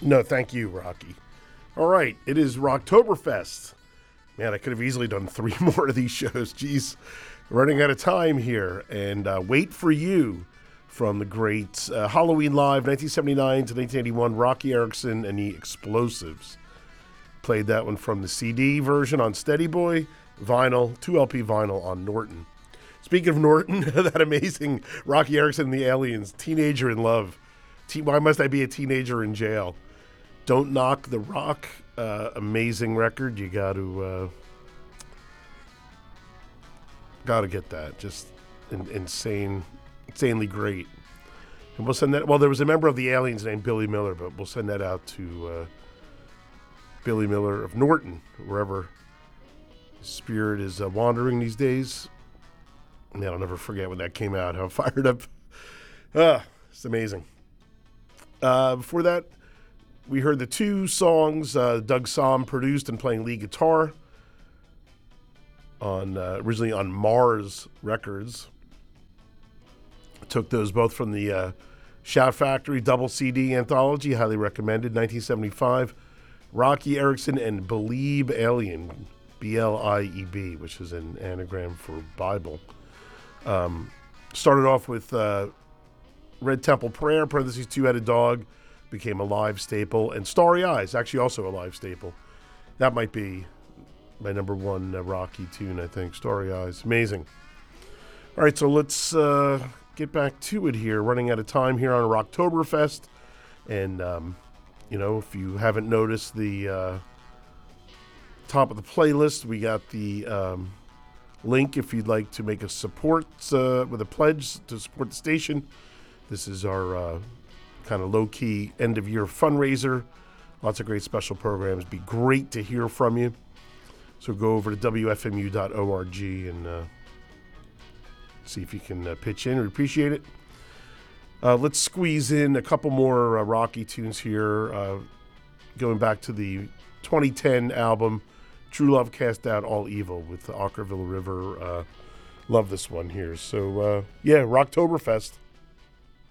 No, thank you, Rocky. All right, it is Rocktoberfest. Man, I could have easily done 3 more of these shows. Jeez, running out of time here. And Wait for You from the great Halloween Live, 1979 to 1981, Rocky Erickson and the Explosives. Played that one from the CD version on Steady Boy, vinyl, 2LP vinyl on Norton. Speaking of Norton, that amazing Rocky Erickson and the Aliens, Teenager in Love. Why Must I Be a Teenager in Jail? Don't Knock the Rock, amazing record. You got to get that. Just insanely great. And we'll send that. Well, there was a member of the Aliens named Billy Miller, but we'll send that out to Billy Miller of Norton, wherever his spirit is wandering these days. Man, I'll never forget when that came out. How fired up! It's amazing. Before that, we heard the 2 songs Doug Somm produced and playing lead guitar on originally on Mars Records. Took those both from the Shout Factory double CD anthology, highly recommended, 1975. Rocky Erickson and Believe Alien, B-L-I-E-B, which is an anagram for Bible. Started off with Red Temple Prayer, parentheses, Two-Headed Dog, became a live staple, and Starry Eyes, actually also a live staple. That might be my number 1 Rocky tune, I think, Starry Eyes. Amazing. All right, so let's get back to it here. Running out of time here on Rocktoberfest. And, if you haven't noticed the top of the playlist, we got the link if you'd like to make a support with a pledge to support the station. This is our kind of low-key end-of-year fundraiser. Lots of great special programs. Be great to hear from you. So go over to wfmu.org and see if you can pitch in. We appreciate it. Let's squeeze in a couple more Rocky tunes here. Going back to the 2010 album, True Love Cast Out All Evil with the Ockerville River. Love this one here. So, Rocktoberfest.